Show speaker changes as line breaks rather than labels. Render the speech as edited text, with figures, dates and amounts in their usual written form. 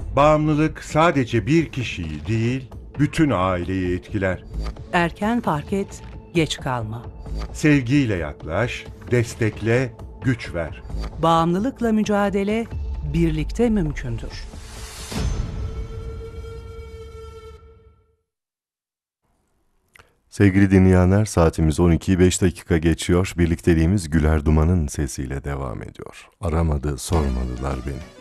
Bağımlılık sadece bir kişiyi değil, bütün aileyi etkiler.
Erken fark et, geç kalma.
Sevgiyle yaklaş, destekle, güç ver.
Bağımlılıkla mücadele birlikte mümkündür.
Sevgili dinleyenler, saatimiz 12'yi 5 dakika geçiyor. Birlikteliğimiz Güler Duman'ın sesiyle devam ediyor. Aramadı, sormadılar beni.